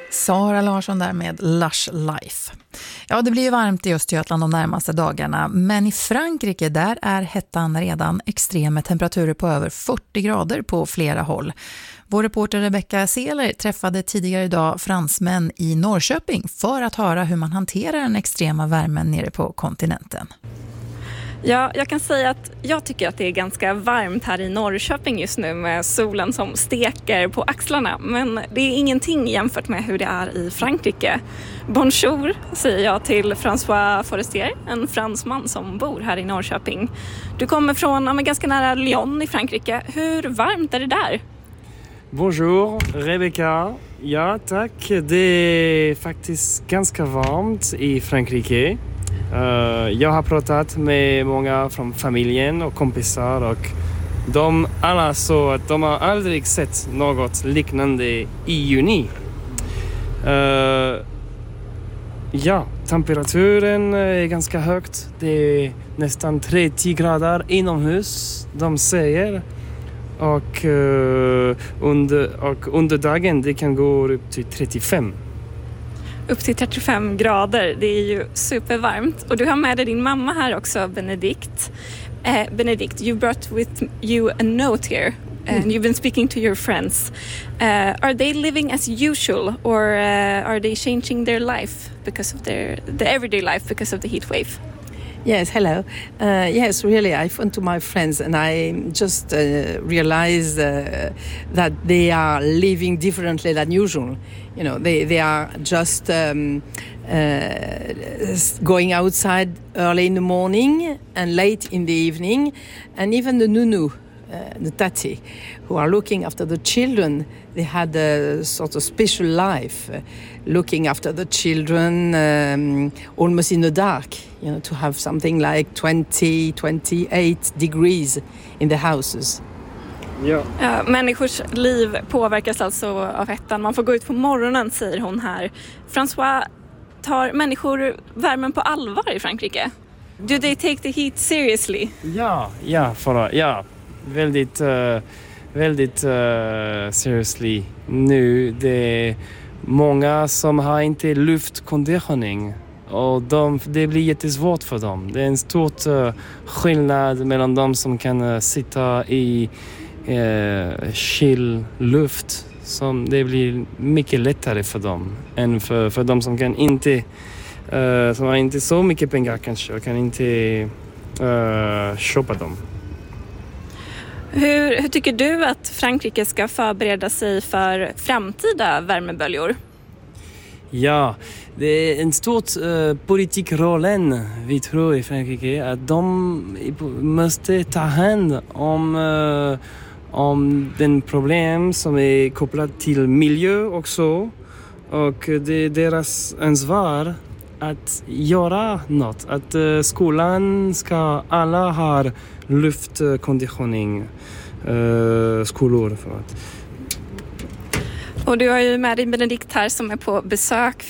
Sara Larsson där med Lush Life. Ja, det blir ju varmt i Östergötland de närmaste dagarna, men i Frankrike där är hettan redan extrem med temperaturer på över 40 grader på flera håll. Vår reporter Rebecca Seeler träffade tidigare idag fransmän i Norrköping för att höra hur man hanterar den extrema värmen nere på kontinenten. Ja, jag kan säga att jag tycker att det är ganska varmt här i Norrköping just nu med solen som steker på axlarna. Men det är ingenting jämfört med hur det är i Frankrike. Bonjour säger jag till François Forestier, en fransman som bor här i Norrköping. Du kommer från ganska nära Lyon i Frankrike. Hur varmt är det där? Bonjour, Rebecca. Ja, tack. Det är faktiskt ganska varmt i Frankrike. Jag har pratat med många från familjen och kompisar och de alla så att de har aldrig sett något liknande i juni. Ja, temperaturen är ganska högt. Det är nästan 30 grader inomhus, de säger. Och under dagen det kan gå upp till 35. Upp till 35 grader, det är ju supervarmt. Och du har med dig din mamma här också, Benedict. Benedict, you brought with you a note here. And you've been speaking to your friends. Are they living as usual or are they changing their life because of the everyday life because of the heat wave? Yes, hello. Yes, really, I went to my friends and I just realized that they are living differently than usual. You know, they are just going outside early in the morning and late in the evening. And even the nunu, the tati, who are looking after the children, they had a sort of special life, looking after the children almost in the dark, you know, to have something like 20, 28 degrees in the houses. Ja, människors liv påverkas alltså av hettan. Man får gå ut på morgonen, säger hon här. François, tar människor värmen på allvar i Frankrike? Do they take the heat seriously? Ja, väldigt seriously. Nu det är många som har inte luftkonditionering och det blir jättesvårt för dem. Det är en stor skillnad mellan de som kan sitta i kyl luft, som det blir mycket lättare för dem än för de som kan inte som har inte så mycket pengar kanske och kan inte köpa dem. Hur tycker du att Frankrike ska förbereda sig för framtida värmeböljor? Ja, det är en stor politikrollen vi tror i Frankrike att de måste ta hand om den problem som är kopplat till miljö också, och det är deras ansvar att göra något. Att skolan ska alla ha luftkonditionering, skolor för att. Och du har ju med dig Benedict här som är på besök